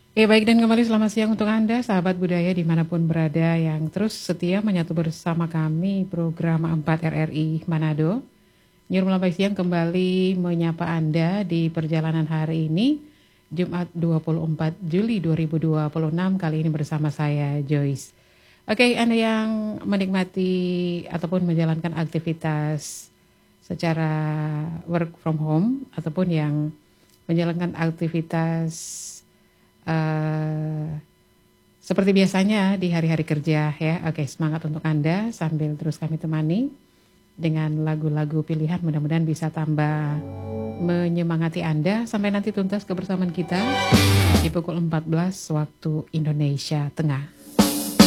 Baik dan kembali selamat siang untuk Anda, sahabat budaya dimanapun berada yang terus setia menyatu bersama kami program 4 RRI Manado. Nurul siang kembali menyapa Anda di perjalanan hari ini, Jumat 24 Juli 2026, kali ini bersama saya Joyce. Oke, Anda yang menikmati ataupun menjalankan aktivitas secara work from home, ataupun yang menjalankan aktivitas eh, seperti biasanya di hari-hari kerja ya. Oke, semangat untuk Anda sambil terus kami temani dengan lagu-lagu pilihan, mudah-mudahan bisa tambah menyemangati Anda sampai nanti tuntas kebersamaan kita di pukul 14 waktu Indonesia Tengah.